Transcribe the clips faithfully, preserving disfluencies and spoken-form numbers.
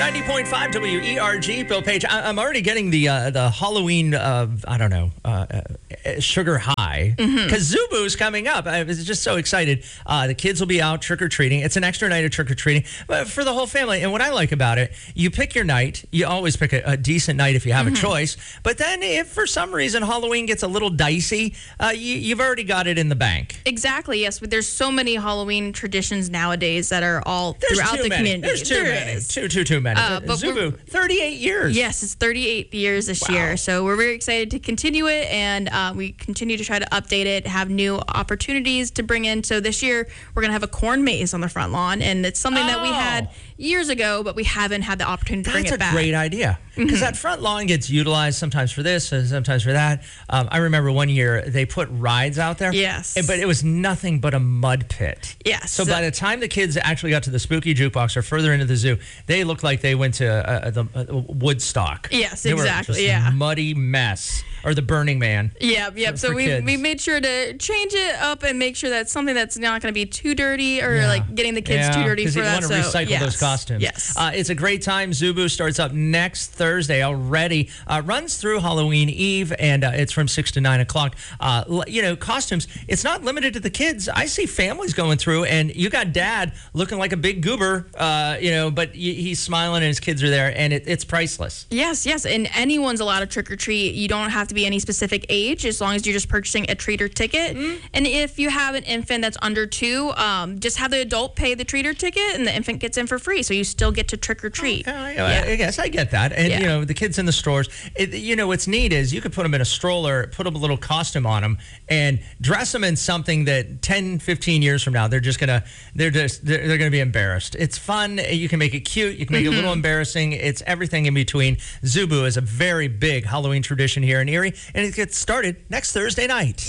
ninety point five W E R G, Bill Page. I, I'm already getting the uh, the Halloween, uh, I don't know, uh, uh, sugar high. Because mm-hmm. Zubu's coming up. I was just so excited. Uh, the kids will be out trick-or-treating. It's an extra night of trick-or-treating but for the whole family. And what I like about it, you pick your night. You always pick a, a decent night if you have mm-hmm. a choice. But then if for some reason Halloween gets a little dicey, uh, you, you've already got it in the bank. Exactly, yes. But there's so many Halloween traditions nowadays that are all There's throughout too the many. community. There's too there many. Is. Too, too, too many. Uh, but Zubu, thirty-eight years. Yes, it's thirty-eight years this Wow. year. So we're very excited to continue it, and uh, we continue to try to update it, have new opportunities to bring in. So this year, we're going to have a corn maze on the front lawn, and it's something oh. that we had years ago, but we haven't had the opportunity to That's bring it back. That's a great idea. Because mm-hmm. that front lawn gets utilized sometimes for this and sometimes for that. Um, I remember one year they put rides out there. Yes. But it was nothing but a mud pit. Yes. So, so by the time the kids actually got to the Spooky Jukebox or further into the zoo, they looked like they went to uh, the uh, Woodstock. Yes, they exactly. Were just yeah. a muddy mess. Or the Burning Man. Yep, yep. For, so for we kids. we made sure to change it up and make sure that's something that's not going to be too dirty or yeah. like getting the kids yeah, too dirty for you that. want to so, recycle yes. those costumes. Yes. Uh, it's a great time. Zubu starts up next Thursday already. Uh, runs through Halloween Eve, and uh, it's from six to nine o'clock. Uh, you know, costumes, it's not limited to the kids. I see families going through, and you got dad looking like a big goober, uh, you know, but he's smiling and his kids are there, and it, it's priceless. Yes, yes. And anyone's allowed to trick or treat. You don't have to be any specific age as long as you're just purchasing a treater ticket. Mm-hmm. And if you have an infant that's under two, um, just have the adult pay the treater ticket and the infant gets in for free. So you still get to trick or treat. Okay, yeah. I guess I get that. And, yeah. you know, the kids in the stores, it, you know, what's neat is you could put them in a stroller, put a little costume on them and dress them in something that ten, fifteen years from now, they're just going to, they're just, they're, they're going to be embarrassed. It's fun. You can make it cute. You can make mm-hmm. it a little embarrassing. It's everything in between. Zubu is a very big Halloween tradition here in Erie, and it gets started next Thursday night.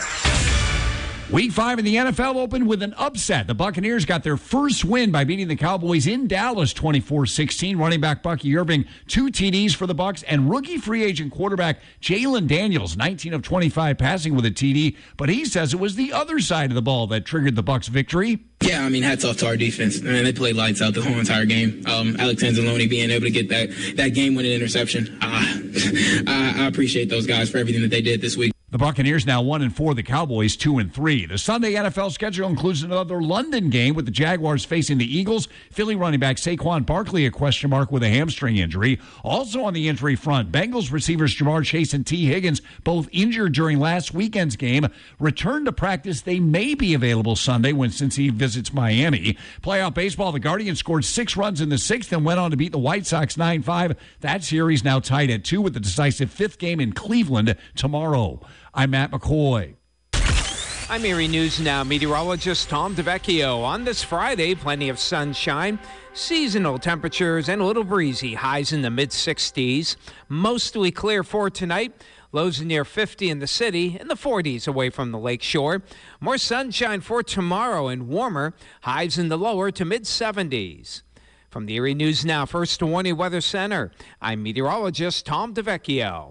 Week five in the N F L opened with an upset. The Buccaneers got their first win by beating the Cowboys in Dallas twenty-four sixteen. Running back Bucky Irving, two T Ds for the Bucs, and rookie free agent quarterback Jalen Daniels, nineteen of twenty-five passing with a T D. But he says it was the other side of the ball that triggered the Bucs' victory. Yeah, I mean, hats off to our defense. I mean, they played lights out the whole entire game. Um, Alex Anzalone being able to get that, that game-winning interception. Uh, I, I appreciate those guys for everything that they did this week. The Buccaneers now one and four, the Cowboys two and three. The Sunday N F L schedule includes another London game with the Jaguars facing the Eagles. Philly running back Saquon Barkley a question mark with a hamstring injury. Also on the injury front, Bengals receivers Jamar Chase and T. Higgins, both injured during last weekend's game, return to practice. They may be available Sunday when Cincy visits Miami. Playoff baseball, the Guardians scored six runs in the sixth and went on to beat the White Sox nine five. That series now tied at two with the decisive fifth game in Cleveland tomorrow. I'm Matt McCoy. I'm Erie News Now meteorologist Tom DeVecchio. On this Friday, plenty of sunshine, seasonal temperatures, and a little breezy. Highs in the mid sixties. Mostly clear for tonight. Lows near fifty in the city, in the forties away from the lake shore. More sunshine for tomorrow and warmer. Highs in the lower to mid seventies. From the Erie News Now First Warning Weather Center, I'm meteorologist Tom DeVecchio.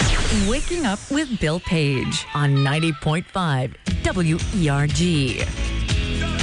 Waking up with Bill Page on ninety point five W E R G.